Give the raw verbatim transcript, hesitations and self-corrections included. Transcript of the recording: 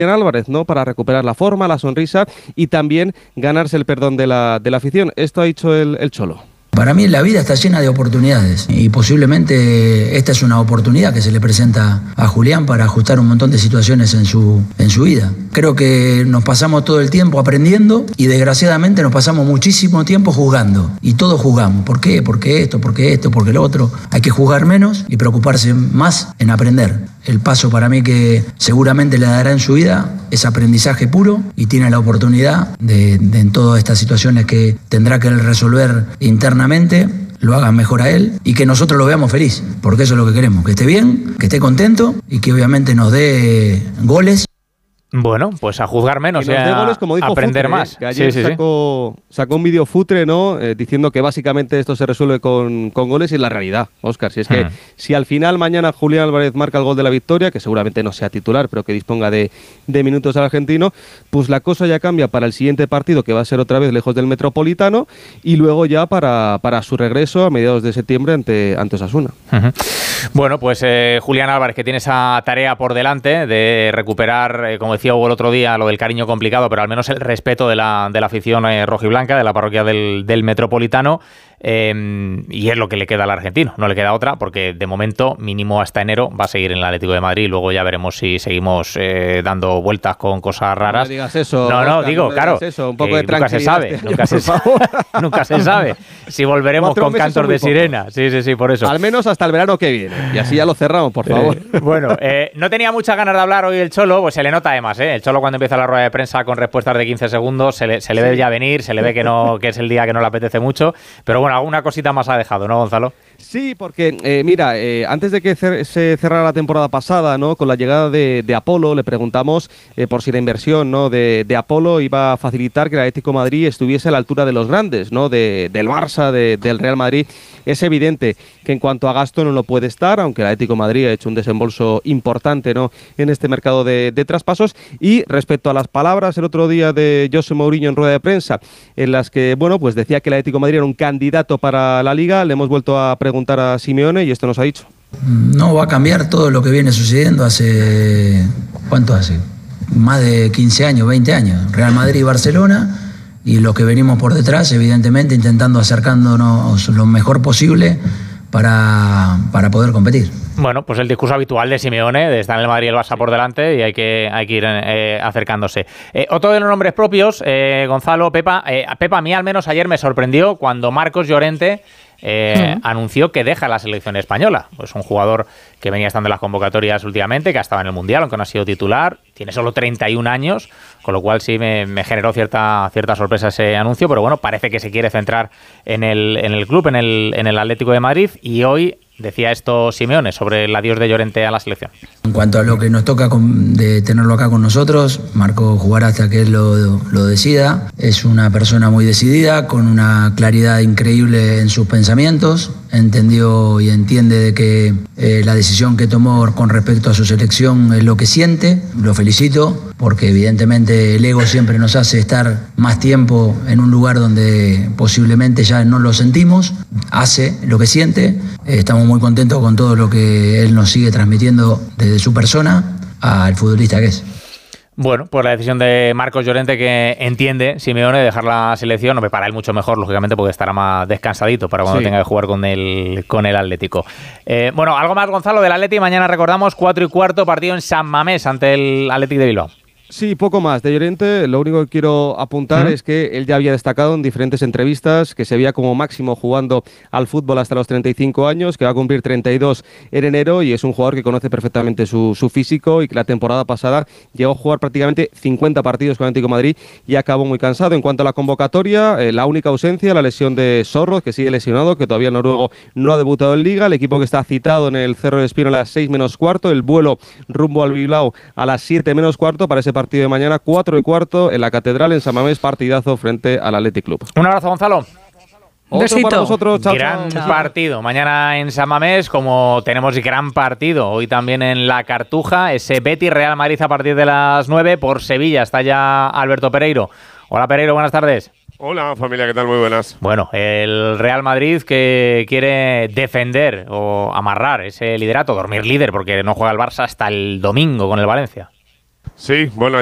Álvarez, ¿no? Para recuperar la forma, la sonrisa y también ganarse el perdón de la, de la afición. Esto ha dicho el, el Cholo. Para mí la vida está llena de oportunidades y posiblemente esta es una oportunidad que se le presenta a Julián para ajustar un montón de situaciones en su, en su vida. Creo que nos pasamos todo el tiempo aprendiendo y desgraciadamente nos pasamos muchísimo tiempo juzgando y todos juzgamos. ¿Por qué? ¿Por qué esto? ¿Por qué esto? ¿Por qué lo otro? Hay que juzgar menos y preocuparse más en aprender. El paso para mí que seguramente le dará en su vida es aprendizaje puro y tiene la oportunidad de, de en todas estas situaciones que tendrá que resolver internamente, lo haga mejor a él y que nosotros lo veamos feliz, porque eso es lo que queremos, que esté bien, que esté contento y que obviamente nos dé goles. Bueno, pues a juzgar menos y a goles, como dijo aprender Futre, más. ¿eh? Que ayer sí, sí, sacó, sí. sacó un vídeo Futre, ¿no? Eh, diciendo que básicamente esto se resuelve con, con goles y es la realidad, Óscar. Si es que hmm. si al final mañana Julián Álvarez marca el gol de la victoria, que seguramente no sea titular, pero que disponga de, de minutos al argentino, pues la cosa ya cambia para el siguiente partido, que va a ser otra vez lejos del Metropolitano, y luego ya para, para su regreso a mediados de septiembre ante, ante Osasuna. Uh-huh. Bueno, pues eh, Julián Álvarez, que tiene esa tarea por delante de recuperar, eh, como decía Hugo el otro día, lo del cariño complicado, pero al menos el respeto de la, de la afición eh, rojiblanca, de la parroquia del, del Metropolitano, eh, y es lo que le queda al argentino, no le queda otra, porque de momento, mínimo hasta enero, va a seguir en el Atlético de Madrid, luego ya veremos si seguimos eh, dando vueltas con cosas raras. No digas eso, no, no, Oscar, digo, no claro, eso, un poco eh, de nunca se sabe, este nunca, año, se sabe nunca se sabe si volveremos con cantos de sirena, sí, sí, sí, por eso. Al menos hasta el verano que viene, y así ya lo cerramos, por favor. Eh, bueno, eh, no tenía muchas ganas de hablar hoy el Cholo, pues se le nota además, ¿eh? El Cholo cuando empieza la rueda de prensa con respuestas de quince segundos, se le, se le ve ya venir, se le ve que no que es el día que no le apetece mucho, pero bueno, alguna cosita más ha dejado, ¿no, Gonzalo? Sí, porque eh, mira, eh, antes de que cer- se cerrara la temporada pasada, ¿no? Con la llegada de, de Apolo, le preguntamos eh, por si la inversión, ¿no? de, de Apolo iba a facilitar que el Atlético de Madrid estuviese a la altura de los grandes, ¿no? De, del Barça, de, del Real Madrid. Es evidente que en cuanto a gasto no lo puede estar, aunque el Atlético de Madrid ha hecho un desembolso importante, ¿no? En este mercado de, de traspasos. Y respecto a las palabras el otro día de José Mourinho en rueda de prensa, en las que, bueno, pues decía que el Atlético de Madrid era un candidato para la Liga, le hemos vuelto a preguntar a Simeone y esto nos ha dicho. No va a cambiar todo lo que viene sucediendo hace... ¿Cuánto hace? Más de quince años, veinte años. Real Madrid y Barcelona, y lo que venimos por detrás, evidentemente intentando acercándonos lo mejor posible para, para poder competir. Bueno, pues el discurso habitual de Simeone, de estar en el Madrid y el Barça por delante, y hay que, hay que ir eh, acercándose. Eh, otro de los nombres propios, eh, Gonzalo, Pepa, eh, Pepa, a mí al menos ayer me sorprendió cuando Marcos Llorente Eh, uh-huh. anunció que deja la selección española. Pues un jugador que venía estando en las convocatorias últimamente, que ha estado en el Mundial, aunque no ha sido titular, tiene solo treinta y un años, con lo cual sí me, me generó cierta, cierta sorpresa ese anuncio, pero bueno, parece que se quiere centrar en el, en el club, en el, en el Atlético de Madrid, y hoy decía esto Simeone sobre el adiós de Llorente a la selección. En cuanto a lo que nos toca con, de tenerlo acá con nosotros, Marco jugará hasta que él lo, lo decida. Es una persona muy decidida, con una claridad increíble en sus pensamientos. Entendió y entiende de que eh, la decisión que tomó con respecto a su selección es lo que siente. Lo felicito, porque evidentemente el ego siempre nos hace estar más tiempo en un lugar donde posiblemente ya no lo sentimos. Hace lo que siente. Estamos muy contentos con todo lo que él nos sigue transmitiendo desde su persona al futbolista que es. Bueno, pues la decisión de Marcos Llorente, que entiende Simeone de dejar la selección, no, para él mucho mejor, lógicamente, porque estará más descansadito para cuando sí. tenga que jugar con el, con el Atlético. Eh, bueno, algo más, Gonzalo, del Atlético. Mañana recordamos cuatro y cuarto partido en San Mamés ante el Atlético de Bilbao. Sí, poco más. De Llorente, lo único que quiero apuntar ¿Mm? es que él ya había destacado en diferentes entrevistas que se veía como máximo jugando al fútbol hasta los treinta y cinco años, que va a cumplir treinta y dos en enero, y es un jugador que conoce perfectamente su, su físico, y que la temporada pasada llegó a jugar prácticamente cincuenta partidos con el Atlético de Madrid y acabó muy cansado. En cuanto a la convocatoria, eh, la única ausencia, la lesión de Sorros, que sigue lesionado, que todavía el noruego no ha debutado en Liga. El equipo que está citado en el Cerro de Espino a las seis menos cuarto, el vuelo rumbo al Bilbao a las siete menos cuarto para ese partido partido de mañana, cuatro y cuarto, en la Catedral, en San Mamés, partidazo frente al Athletic Club. Un abrazo, Gonzalo. Otro Besito. para vosotros. Chao, gran chao. partido mañana en San Mamés, como tenemos gran partido hoy también en la Cartuja, ese Betis Real Madrid a partir de las nueve. Por Sevilla está ya Alberto Pereiro. Hola, Pereiro, buenas tardes. Hola, familia, ¿qué tal? Muy buenas. Bueno, el Real Madrid que quiere defender o amarrar ese liderato, dormir líder, porque no juega el Barça hasta el domingo con el Valencia. Sí, bueno.